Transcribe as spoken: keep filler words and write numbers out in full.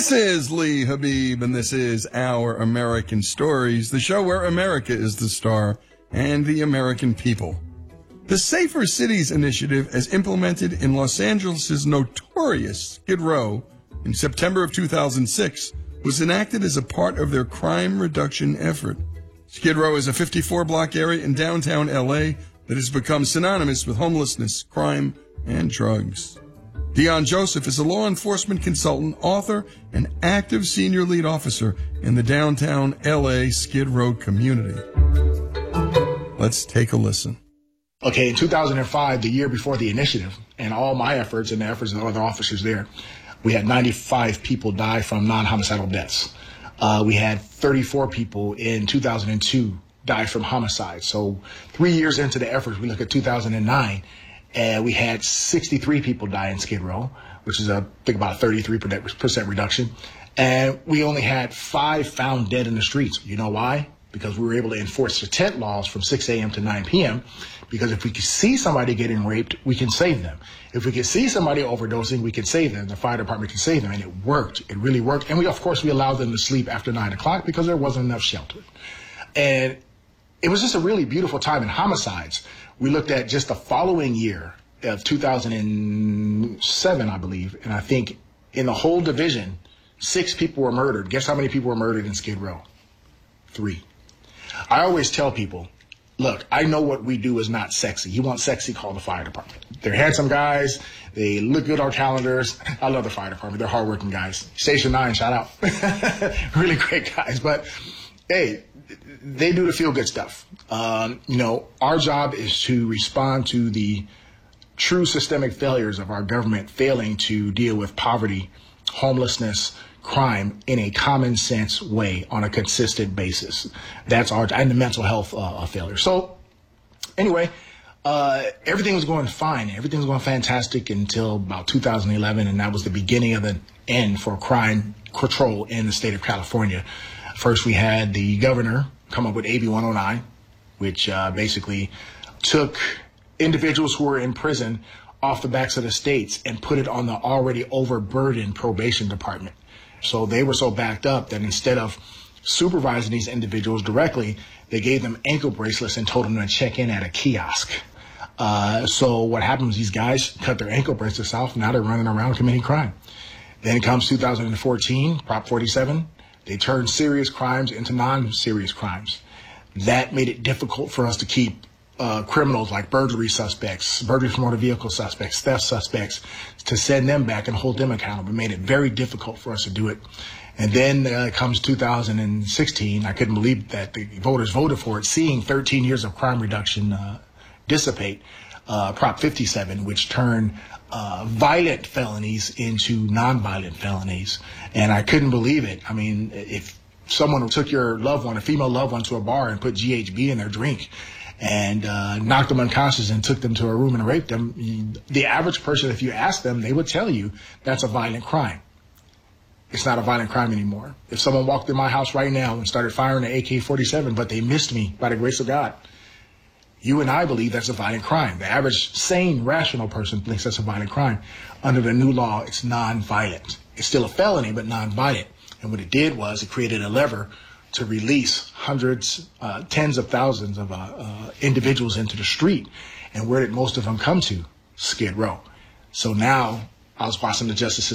This is Lee Habib, and this is Our American Stories, the show where America is the star and the American people. The Safer Cities Initiative, as implemented in Los Angeles' notorious Skid Row in September of two thousand six, was enacted as a part of their crime reduction effort. Skid Row is a fifty-four block area in downtown L A that has become synonymous with homelessness, crime, and drugs. Dion Joseph is a law enforcement consultant, author, and active senior lead officer in the downtown L A Skid Row community. Let's take a listen. Okay, in two thousand five, the year before the initiative, and all my efforts and the efforts of the other officers there, we had ninety-five people die from non-homicidal deaths. Uh, we had thirty-four people in two thousand two die from homicide. So three years into the effort, we look at two thousand nine, and we had sixty-three people die in Skid Row, which is, a, I think, about a thirty-three percent reduction. And we only had five found dead in the streets. You know why? Because we were able to enforce the tent laws from six a.m. to nine p.m. Because if we could see somebody getting raped, we can save them. If we could see somebody overdosing, we can save them. The fire department can save them. And it worked. It really worked. And we, of course, we allowed them to sleep after nine o'clock because there wasn't enough shelter. And it was just a really beautiful time in homicides. We looked at just the following year of two thousand seven, I believe. And I think in the whole division, six people were murdered. Guess how many people were murdered in Skid Row? Three. I always tell people, look, I know what we do is not sexy. You want sexy, call the fire department. They're handsome guys. They look good on calendars. I love the fire department. They're hardworking guys. Station nine, shout out. Really great guys. But, hey, they do the feel-good stuff. Um, you know, our job is to respond to the true systemic failures of our government failing to deal with poverty, homelessness, crime in a common sense way on a consistent basis. That's our, and the mental health uh, failure. So anyway, uh, everything was going fine. Everything was going fantastic until about two thousand eleven. And that was the beginning of the end for crime control in the state of California. First, we had the governor come up with A B one oh nine, which uh, basically took individuals who were in prison off the backs of the states and put it on the already overburdened probation department. So they were so backed up that instead of supervising these individuals directly, they gave them ankle bracelets and told them to check in at a kiosk. Uh, so what happens, these guys cut their ankle bracelets off. Now they're running around committing crime. Then comes two thousand fourteen, Prop forty-seven. They turned serious crimes into non-serious crimes. That made it difficult for us to keep Uh, criminals like burglary suspects, burglary from motor vehicle suspects, theft suspects, to send them back and hold them accountable. It made it very difficult for us to do it. And then uh, comes two thousand sixteen. I couldn't believe that the voters voted for it, seeing thirteen years of crime reduction uh, dissipate. Uh, Prop fifty-seven, which turned uh, violent felonies into nonviolent felonies. And I couldn't believe it. I mean, if someone took your loved one, a female loved one, to a bar and put G H B in their drink, and uh, knocked them unconscious and took them to a room and raped them, the average person, if you ask them, they would tell you that's a violent crime. It's not a violent crime anymore. If someone walked in my house right now and started firing an A K forty-seven, but they missed me by the grace of God, you and I believe that's a violent crime. The average sane, rational person thinks that's a violent crime. Under the new law, it's non-violent. It's still a felony, but non-violent. And what it did was it created a lever to release hundreds, uh, tens of thousands of uh, uh, individuals into the street. And where did most of them come to? Skid Row. So now I was watching the justice system